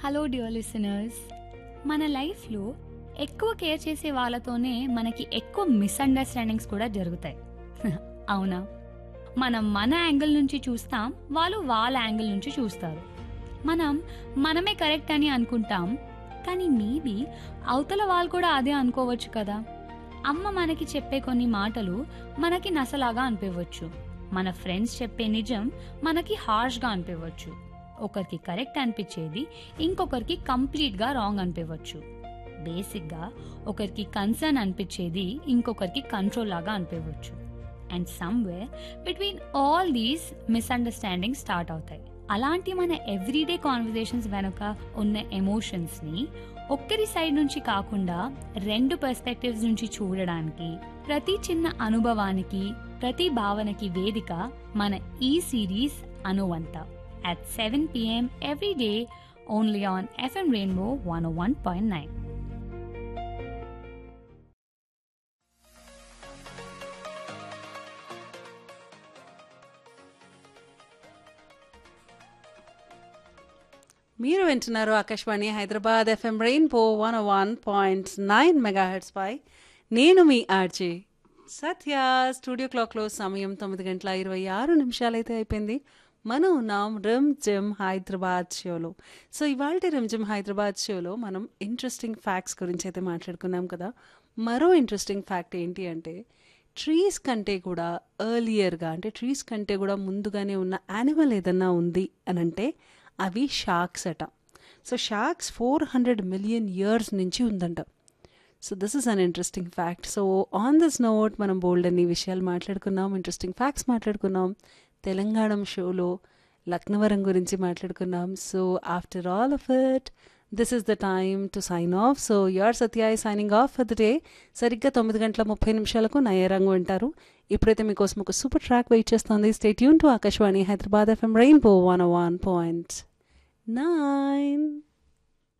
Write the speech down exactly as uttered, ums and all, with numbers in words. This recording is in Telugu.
హలో డియర్ లిసనర్స్, మన లైఫ్లో ఎక్కువ కేర్ చేసే వాళ్ళతోనే మనకి ఎక్కువ మిస్అండర్స్టాండింగ్స్ కూడా జరుగుతాయి. అవునా? మనం మన యాంగిల్ నుంచి చూస్తాం, వాళ్ళు వాళ్ళ యాంగిల్ నుంచి చూస్తారు. మనం మనమే కరెక్ట్ అని అనుకుంటాం, కానీ మేబీ అవతల వాళ్ళు కూడా అదే అనుకోవచ్చు కదా. అమ్మ మనకి చెప్పే కొన్ని మాటలు మనకి నసలాగా అనిపించవచ్చు. మన ఫ్రెండ్స్ చెప్పే నిజం మనకి హార్ష్గా అనిపించవచ్చు. ఒకరికి కరెక్ట్ అనిపించేది ఇంకొకరికి కంప్లీట్గా రాంగ్ అనిపించవచ్చు. బేసిక్గా ఒకరికి కన్సర్న్ అనిపించేది ఇంకొకరికి కంట్రోల్ లాగా అనిపించవచ్చు. And somewhere between all these misunderstanding start అవుతాయి. అలాంటి మన ఎవ్రీడే కాన్వర్జేషన్స్ వెనుక ఉన్న ఎమోషన్స్ని ఒక్కరి సైడ్ నుంచి కాకుండా రెండు పర్స్పెక్టివ్స్ నుంచి చూడడానికి, ప్రతి చిన్న అనుభవానికి, ప్రతి భావనకి వేదిక మన ఈ series అనువంత at seven p m every day only on F M Rainbow one oh one point nine. మీరు వింటున్నారు Akashvani Hyderabad FM rainbow one ఓ వన్ పాయింట్ నైన్ మెగాహెర్ట్స్ పై. నేను మీ ఆర్జే సత్య. స్టూడియో క్లాక్లో సమయం తొమ్మిది గంటల ఇరవై ఆరు నిమిషాలైతే అయిపోయింది. మనం ఉన్నాం రిమ్ జిమ్ హైదరాబాద్ షోలో. సో ఇవాళ రిమ్ జిమ్ హైదరాబాద్ షోలో మనం ఇంట్రెస్టింగ్ ఫ్యాక్ట్స్ గురించి అయితే మాట్లాడుకున్నాం కదా. మరో ఇంట్రెస్టింగ్ ఫ్యాక్ట్ ఏంటి అంటే, ట్రీస్ కంటే కూడా ఎర్లియర్గా, అంటే ట్రీస్ కంటే కూడా ముందుగానే ఉన్న యానిమల్ ఏదన్నా ఉంది అని అంటే అవి షార్క్స్ అట. So sharks four hundred million years నుంచి ఉందంట. So this is an interesting fact. So on this note మనం బోల్డ్ అన్ని విషయాలు మాట్లాడుకున్నాం, ఇంట్రెస్టింగ్ ఫ్యాక్ట్స్ మాట్లాడుకున్నాం. తెలంగాణ షోలో లక్నవరం గురించి మాట్లాడుకున్నాం. So after all of it, this is the time to sign of. So you're Satya signing off for the day. సరిగ్గా తొమ్మిది గంటల ముప్పై నిమిషాలకు నయరంగు వింటారు. ఇప్పుడైతే మీకోసం ఒక సూపర్ ట్రాక్ వెయిట్ చేస్తుంది. Stay tune to Akashvani Hyderabad FM rainbow one oh one point nine.